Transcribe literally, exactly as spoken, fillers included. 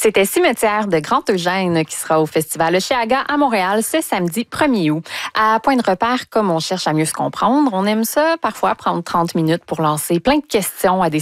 C'était Cimetière de Grand-Eugène qui sera au Festival Cheaga à Montréal ce samedi premier août. À Point de repère, comme on cherche à mieux se comprendre, on aime ça parfois prendre trente minutes pour lancer plein de questions à des